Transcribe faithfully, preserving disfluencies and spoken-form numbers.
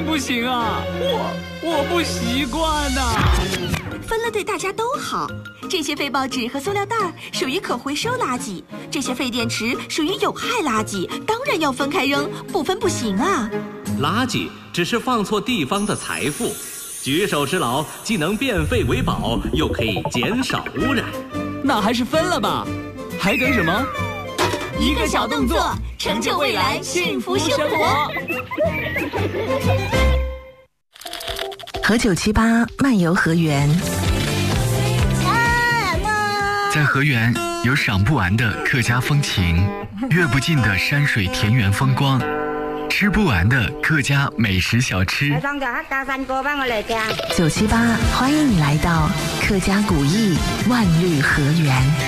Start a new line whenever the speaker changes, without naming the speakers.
不行啊，我我不习惯呐、啊。
分了对大家都好。这些废报纸和塑料袋属于可回收垃圾，这些废电池属于有害垃圾，当然要分开扔，不分不行啊。
垃圾只是放错地方的财富，举手之劳既能变废为宝，又可以减少污染。
那还是分了吧，还等什么？
一个小动作，成就未来幸福生活。
和九七八漫游河源，
在河源有赏不完的客家风情，阅不尽的山水田园风光，吃不完的客家美食小吃。
九七八欢迎你来到客家古艺万绿河源。